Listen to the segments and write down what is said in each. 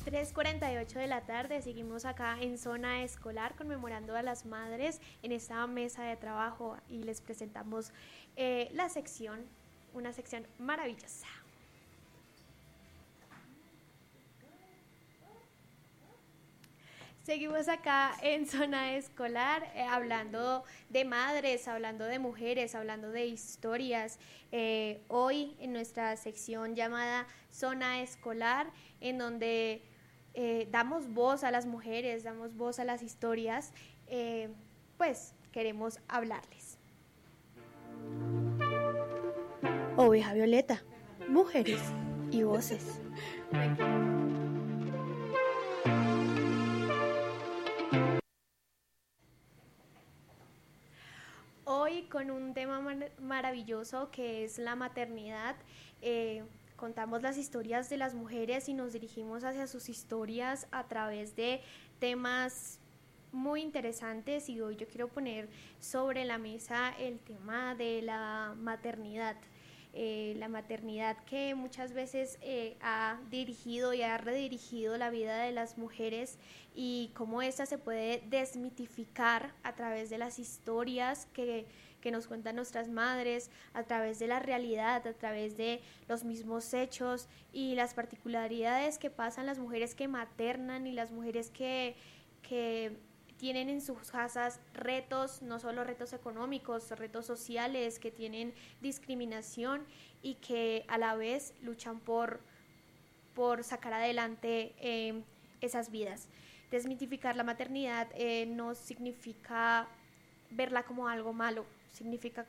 3:48 de la tarde, seguimos acá en zona escolar conmemorando a las madres en esta mesa de trabajo y les presentamos la sección, una sección maravillosa. Seguimos acá en zona escolar hablando de madres, hablando de mujeres, hablando de historias. Hoy en nuestra sección llamada zona escolar, en donde damos voz a las mujeres, damos voz a las historias, pues queremos hablarles. Oveja Violeta, mujeres y voces. Hoy con un tema maravilloso que es la maternidad. Contamos las historias de las mujeres y nos dirigimos hacia sus historias a través de temas muy interesantes, y hoy yo quiero poner sobre la mesa el tema de la maternidad. La maternidad que muchas veces ha dirigido y ha redirigido la vida de las mujeres, y cómo esta se puede desmitificar a través de las historias que nos cuentan nuestras madres, a través de la realidad, a través de los mismos hechos y las particularidades que pasan las mujeres que maternan y las mujeres que tienen en sus casas retos, no solo retos económicos, retos sociales, que tienen discriminación y que a la vez luchan por sacar adelante esas vidas. Desmitificar la maternidad no significa verla como algo malo, significa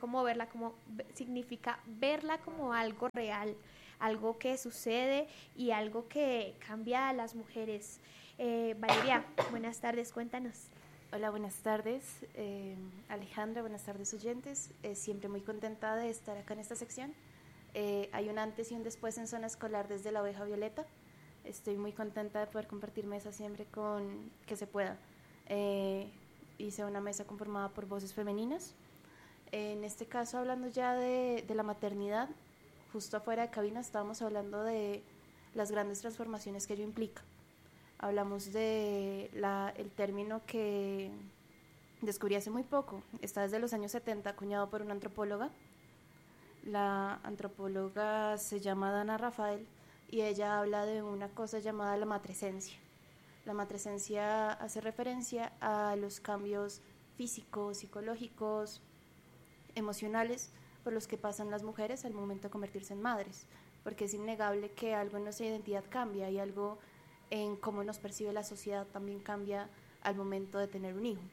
verla como algo real, algo que sucede y algo que cambia a las mujeres. Valeria, buenas tardes, cuéntanos. Hola, buenas tardes, Alejandra, buenas tardes oyentes, siempre muy contenta de estar acá en esta sección. Hay un antes y un después en zona escolar desde la Oveja Violeta. Estoy muy contenta de poder compartir mesa siempre con que se pueda. Hice una mesa conformada por voces femeninas. En este caso, hablando ya de la maternidad, justo afuera de cabina estábamos hablando de las grandes transformaciones que ello implica. Hablamos de el término que descubrí hace muy poco, está desde los años 70, acuñado por una antropóloga. La antropóloga se llama Dana Rafael y ella habla de una cosa llamada la matresencia. La matresencia hace referencia a los cambios físicos, psicológicos, emocionales por los que pasan las mujeres al momento de convertirse en madres, porque es innegable que algo en nuestra identidad cambia y algo en cómo nos percibe la sociedad también cambia al momento de tener un hijo.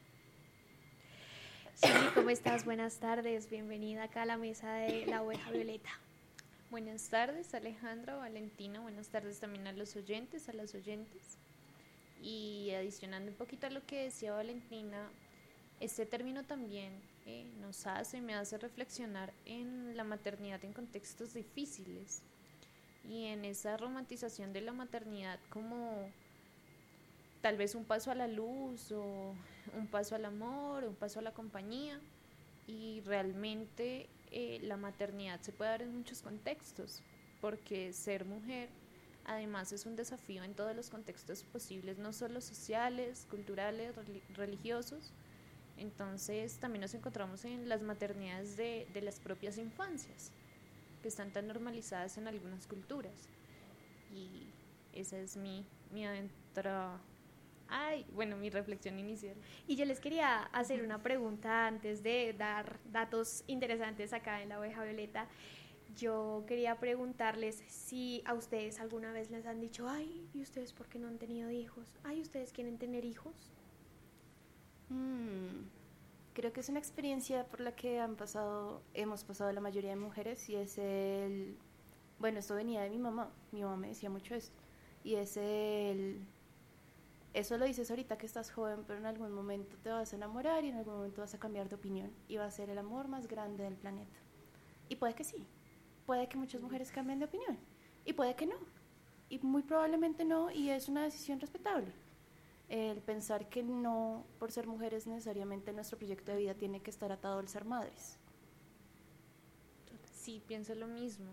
Sí, ¿cómo estás? Buenas tardes, bienvenida acá a la mesa de la Oveja Violeta. Buenas tardes, Alejandra, Valentina, buenas tardes también a los oyentes, a las oyentes. Y adicionando un poquito a lo que decía Valentina, este término también me hace reflexionar en la maternidad en contextos difíciles y en esa romantización de la maternidad como tal vez un paso a la luz o un paso al amor, un paso a la compañía, y realmente la maternidad se puede dar en muchos contextos, porque ser mujer además es un desafío en todos los contextos posibles, no solo sociales, culturales, religiosos. Entonces también nos encontramos en las maternidades de las propias infancias, que están tan normalizadas en algunas culturas, y esa es mi reflexión inicial. Y yo les quería hacer una pregunta antes de dar datos interesantes acá en la Oveja Violeta. Yo quería preguntarles si a ustedes alguna vez les han dicho, ay, ¿y ustedes por qué no han tenido hijos? Ay, ¿ustedes quieren tener hijos? Creo que es una experiencia por la que hemos pasado la mayoría de mujeres, y es esto venía de mi mamá me decía mucho esto, y es eso lo dices ahorita que estás joven, pero en algún momento te vas a enamorar y en algún momento vas a cambiar de opinión y va a ser el amor más grande del planeta. Y puede que sí, puede que muchas mujeres cambien de opinión, y puede que no, y muy probablemente no, y es una decisión respetable. El pensar que no, por ser mujeres necesariamente nuestro proyecto de vida tiene que estar atado al ser madres. Sí, pienso lo mismo.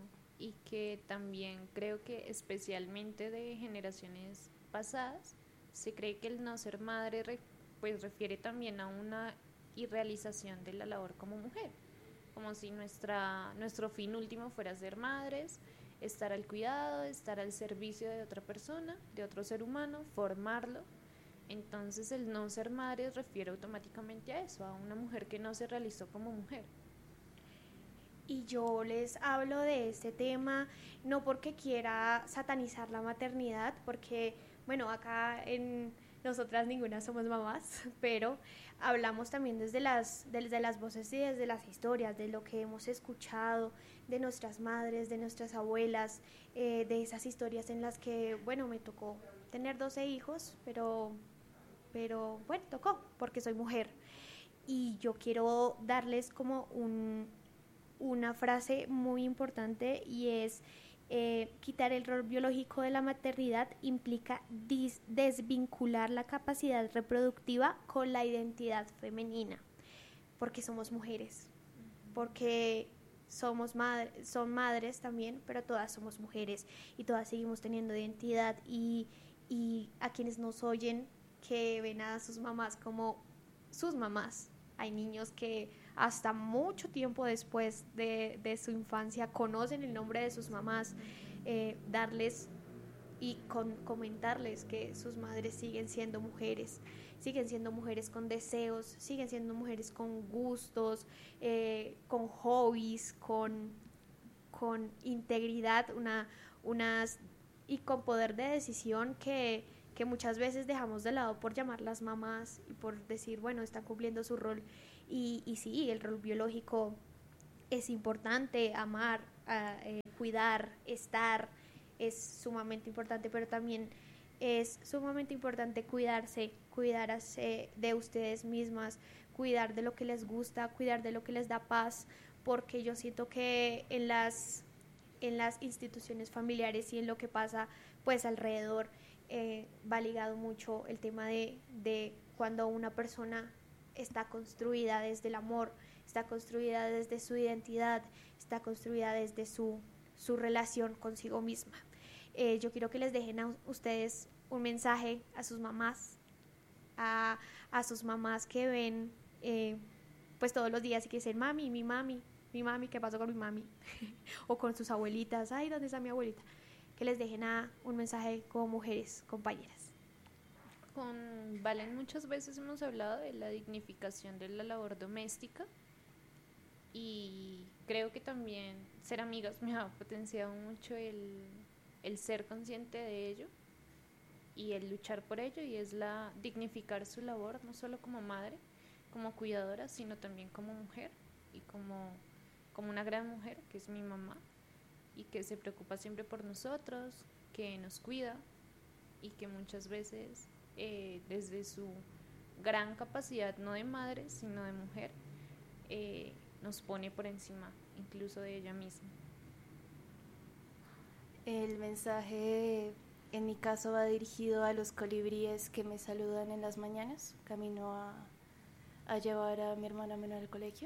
y que también creo que especialmente de generaciones pasadas se cree que el no ser madre pues refiere también a una irrealización de la labor como mujer, como si nuestro fin último fuera ser madres, estar al cuidado, estar al servicio de otra persona, de otro ser humano, formarlo. Entonces el no ser madre refiere automáticamente a eso, a una mujer que no se realizó como mujer. Y yo les hablo de este tema no porque quiera satanizar la maternidad, porque, bueno, acá en nosotras ninguna somos mamás, pero hablamos también desde las voces y desde las historias, de lo que hemos escuchado, de nuestras madres, de nuestras abuelas, de esas historias en las que, bueno, me tocó tener 12 hijos, pero bueno, tocó, porque soy mujer. Y yo quiero darles como una frase muy importante y es quitar el rol biológico de la maternidad implica desvincular la capacidad reproductiva con la identidad femenina, porque somos mujeres, porque son madres también, pero todas somos mujeres y todas seguimos teniendo identidad y a quienes nos oyen que ven a sus mamás como sus mamás. Hay niños que hasta mucho tiempo después de su infancia conocen el nombre de sus mamás, darles y comentarles que sus madres siguen siendo mujeres con deseos, siguen siendo mujeres con gustos, con hobbies, con integridad, y con poder de decisión que muchas veces dejamos de lado por llamarlas mamás y por decir, bueno, están cumpliendo su rol. Y sí, el rol biológico es importante, amar, cuidar, estar, es sumamente importante, pero también es sumamente importante cuidarse de ustedes mismas, cuidar de lo que les gusta, cuidar de lo que les da paz, porque yo siento que en las instituciones familiares y en lo que pasa pues alrededor, va ligado mucho el tema de cuando una persona está construida desde el amor, está construida desde su identidad, está construida desde su relación consigo misma. Yo quiero que les dejen a ustedes un mensaje a sus mamás, a sus mamás que ven pues todos los días y que dicen, mami, mi mami, ¿qué pasó con mi mami? O con sus abuelitas, ay, ¿dónde está mi abuelita? Que les dejen un mensaje como mujeres, compañeras. Con Valen muchas veces hemos hablado de la dignificación de la labor doméstica y creo que también ser amigas me ha potenciado mucho el ser consciente de ello y el luchar por ello, y es la dignificar su labor, no solo como madre, como cuidadora, sino también como mujer y como una gran mujer que es mi mamá y que se preocupa siempre por nosotros, que nos cuida y que muchas veces desde su gran capacidad, no de madre, sino de mujer, nos pone por encima incluso de ella misma. El mensaje en mi caso va dirigido a los colibríes que me saludan en las mañanas, camino a llevar a mi hermana menor al colegio.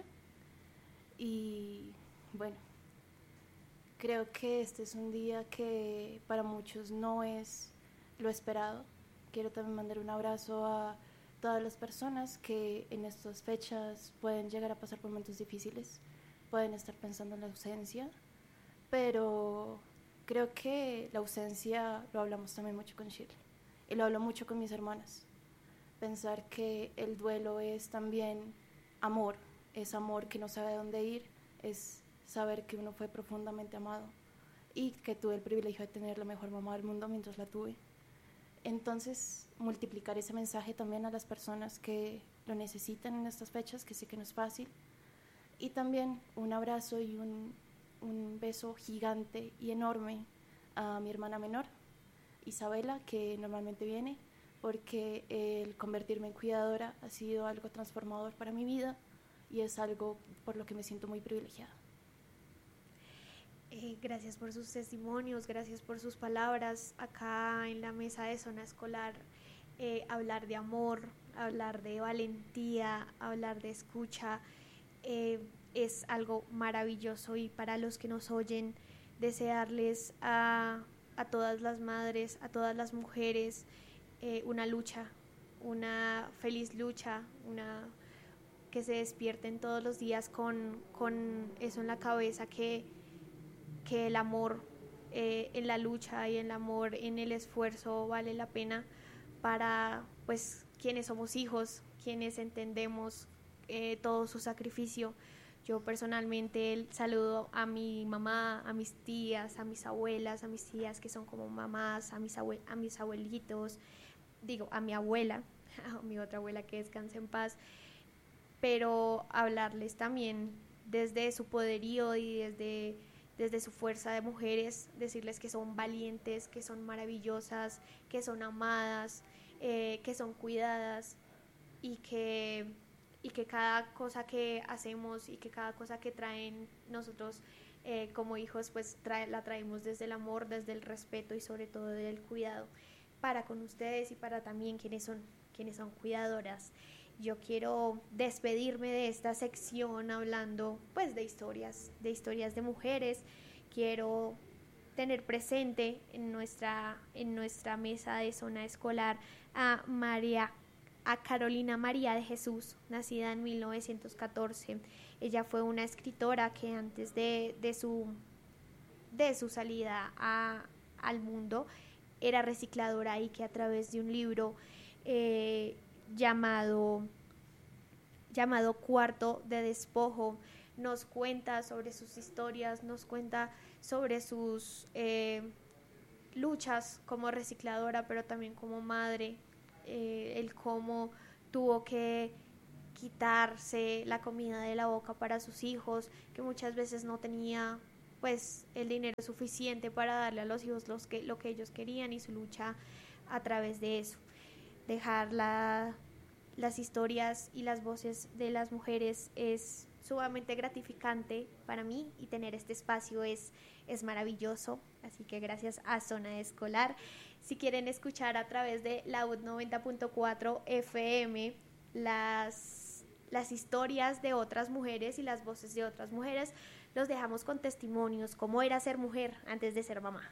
Y bueno, creo que este es un día que para muchos no es lo esperado. Quiero también mandar un abrazo a todas las personas que en estas fechas pueden llegar a pasar por momentos difíciles, pueden estar pensando en la ausencia, pero creo que la ausencia lo hablamos también mucho con Shirley y lo hablo mucho con mis hermanas. Pensar que el duelo es también amor, es amor que no sabe a dónde ir, es saber que uno fue profundamente amado y que tuve el privilegio de tener la mejor mamá del mundo mientras la tuve. Entonces, multiplicar ese mensaje también a las personas que lo necesitan en estas fechas, que sé que no es fácil. Y también un abrazo y un beso gigante y enorme a mi hermana menor, Isabela, que normalmente viene, porque el convertirme en cuidadora ha sido algo transformador para mi vida y es algo por lo que me siento muy privilegiada. Gracias por sus testimonios, gracias por sus palabras. Acá en la mesa de Zona Escolar, hablar de amor, hablar de valentía, hablar de escucha, es algo maravilloso, y para los que nos oyen, desearles a todas las madres, a todas las mujeres, una lucha, una feliz lucha, que se despierten todos los días con eso en la cabeza, que el amor en la lucha y el amor en el esfuerzo vale la pena para pues quienes somos hijos, quienes entendemos todo su sacrificio. Yo personalmente saludo a mi mamá, a mis tías, a mis abuelas, a mis tías que son como mamás, a mis abuelitos, digo, a mi abuela, a mi otra abuela que descanse en paz, pero hablarles también desde su poderío y desde su fuerza de mujeres, decirles que son valientes, que son maravillosas, que son amadas, que son cuidadas y que cada cosa que hacemos y que cada cosa que traen nosotros como hijos pues la traemos desde el amor, desde el respeto y sobre todo del cuidado para con ustedes y para también quienes son cuidadoras. Yo quiero despedirme de esta sección hablando pues de historias de mujeres. Quiero tener presente en nuestra mesa de zona escolar a Carolina María de Jesús, nacida en 1914. Ella fue una escritora que antes de su salida al mundo era recicladora y que a través de un libro llamado Cuarto de Despojo nos cuenta sobre sus historias, nos cuenta sobre sus luchas como recicladora, pero también como madre, el cómo tuvo que quitarse la comida de la boca para sus hijos, que muchas veces no tenía pues el dinero suficiente para darle a los hijos lo que ellos querían, y su lucha a través de eso. Dejar las historias y las voces de las mujeres es sumamente gratificante para mí, y tener este espacio es maravilloso, así que gracias a Zona Escolar. Si quieren escuchar a través de la UD 90.4 FM las historias de otras mujeres y las voces de otras mujeres, los dejamos con testimonios, cómo era ser mujer antes de ser mamá.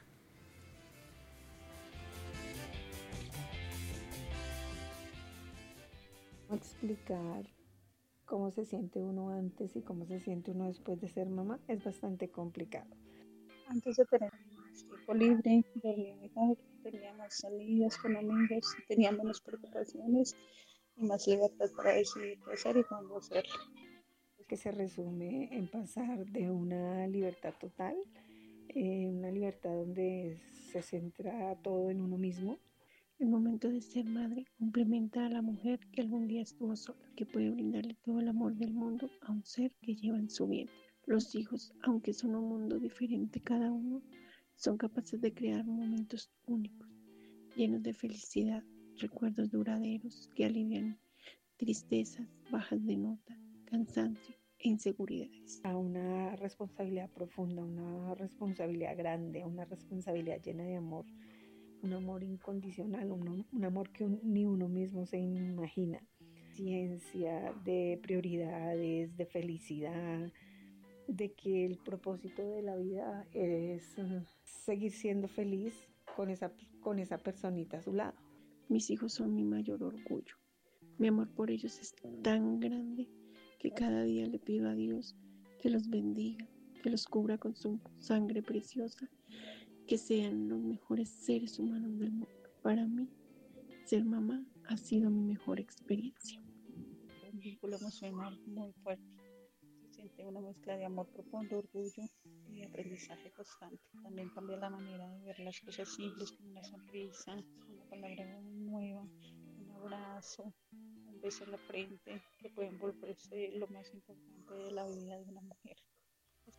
Explicar cómo se siente uno antes y cómo se siente uno después de ser mamá es bastante complicado. Antes de tener más tiempo libre, dormía mejor, tenía más salidas con amigos, tenía menos preocupaciones y más libertad para decidir qué hacer y cuándo hacerlo. Que se resume en pasar de una libertad total, una libertad donde se centra todo en uno mismo. El momento de ser madre complementa a la mujer que algún día estuvo sola, que puede brindarle todo el amor del mundo a un ser que lleva en su vientre. Los hijos, aunque son un mundo diferente cada uno, son capaces de crear momentos únicos, llenos de felicidad, recuerdos duraderos que alivian tristezas, bajas de nota, cansancio e inseguridades. A una responsabilidad profunda, una responsabilidad grande, una responsabilidad llena de amor, un amor incondicional, un amor que ni uno mismo se imagina. Ciencia, de prioridades, de felicidad, de que el propósito de la vida es seguir siendo feliz con esa personita a su lado. Mis hijos son mi mayor orgullo. Mi amor por ellos es tan grande que cada día le pido a Dios que los bendiga, que los cubra con su sangre preciosa, que sean los mejores seres humanos del mundo. Para mí, ser mamá ha sido mi mejor experiencia. Un vínculo emocional muy fuerte. Se siente una mezcla de amor profundo, orgullo y aprendizaje constante. También cambia la manera de ver las cosas simples, como una sonrisa, una palabra nueva, un abrazo, un beso en la frente, que pueden volverse lo más importante de la vida de una mujer.